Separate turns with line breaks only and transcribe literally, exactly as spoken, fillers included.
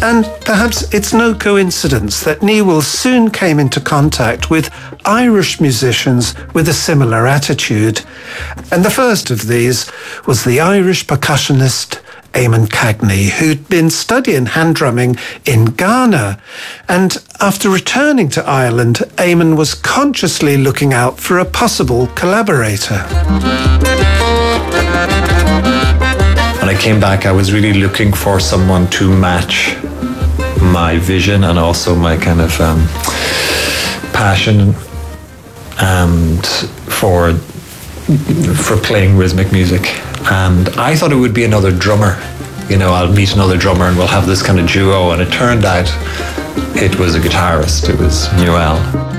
And perhaps it's no coincidence that Newell soon came into contact with Irish musicians with a similar attitude. And the first of these was the Irish percussionist Eamon Cagney, who'd been studying hand drumming in Ghana. And after returning to Ireland, Eamon was consciously looking out for a possible collaborator.
When I came back, I was really looking for someone to match my vision and also my kind of um, passion and for for playing rhythmic music. And I thought it would be another drummer. You know, I'll meet another drummer and we'll have this kind of duo. And it turned out it was a guitarist. It was Newell.